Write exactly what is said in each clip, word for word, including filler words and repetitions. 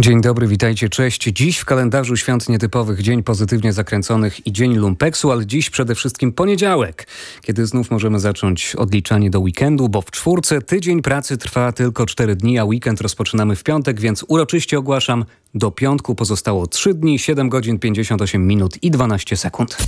Dzień dobry, witajcie, cześć. Dziś w kalendarzu świąt nietypowych dzień pozytywnie zakręconych i dzień lumpeksu, ale dziś przede wszystkim poniedziałek, kiedy znów możemy zacząć odliczanie do weekendu, bo w czwórce tydzień pracy trwa tylko cztery dni, a weekend rozpoczynamy w piątek, więc uroczyście ogłaszam, do piątku pozostało trzy dni, siedem godzin, pięćdziesiąt osiem minut i dwanaście sekund.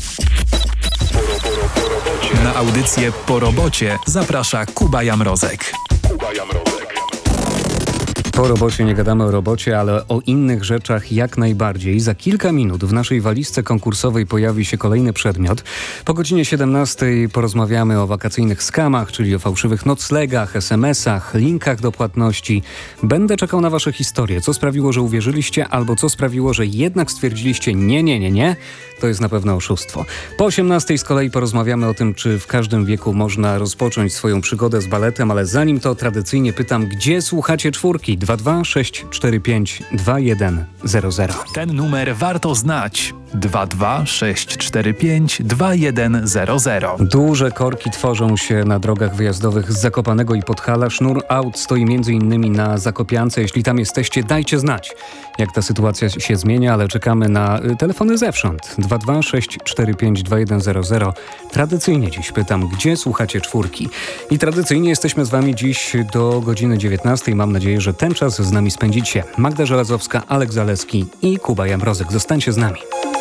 Na audycję Po robocie zaprasza Kuba Jamrozek. Kuba Jamrozek. Po robocie nie gadamy o robocie, ale o innych rzeczach jak najbardziej. Za kilka minut w naszej walizce konkursowej pojawi się kolejny przedmiot. Po godzinie siedemnastej porozmawiamy o wakacyjnych skamach, czyli o fałszywych noclegach, es em esach, linkach do płatności. Będę czekał na wasze historie. Co sprawiło, że uwierzyliście, albo co sprawiło, że jednak stwierdziliście nie, nie, nie, nie. To jest na pewno oszustwo. Po osiemnastej z kolei porozmawiamy o tym, czy w każdym wieku można rozpocząć swoją przygodę z baletem, ale zanim to tradycyjnie pytam, gdzie słuchacie czwórki? dwa dwa sześć cztery pięć dwa jeden zero zero. Ten numer warto znać. dwa dwa sześć cztery pięć dwa jeden zero zero. Duże korki tworzą się na drogach wyjazdowych z Zakopanego i Podhala. Sznur aut stoi między innymi na Zakopiance. Jeśli tam jesteście, dajcie znać, jak ta sytuacja się zmienia, ale czekamy na telefony zewsząd. dwa dwa sześć cztery pięć dwa jeden zero zero. Tradycyjnie dziś pytam, gdzie słuchacie czwórki? I tradycyjnie jesteśmy z wami dziś do godziny dziewiętnastej. Mam nadzieję, że ten czas z nami spędzicie. Magda Żelazowska, Alek Zaleski i Kuba Jamrozek. Zostańcie z nami.